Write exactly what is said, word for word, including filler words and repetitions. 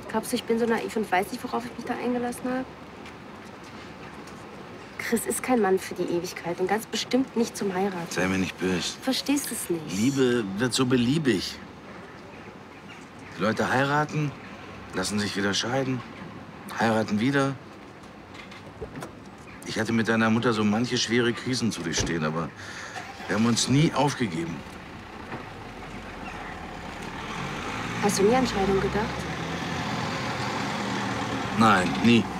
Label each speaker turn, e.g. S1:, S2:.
S1: Glaubst du, ich bin so naiv und weiß nicht, worauf ich mich da eingelassen habe? Chris ist kein Mann für die Ewigkeit und ganz bestimmt nicht zum Heiraten.
S2: Sei mir nicht böse.
S1: Du verstehst es nicht.
S2: Liebe wird so beliebig. Die Leute heiraten, lassen sich wieder scheiden, heiraten wieder. Ich hatte mit deiner Mutter so manche schwere Krisen zu durchstehen, aber wir haben uns nie aufgegeben.
S1: Hast du nie an Scheidung gedacht?
S2: Nein, nie.